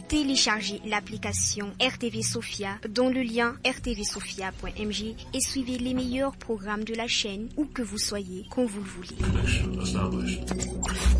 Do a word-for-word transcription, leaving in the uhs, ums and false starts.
téléchargez l'application R T V Sophia dans le lien r t v sophia point m j et suivez les meilleurs programmes de la chaîne où que vous soyez, quand vous le voulez.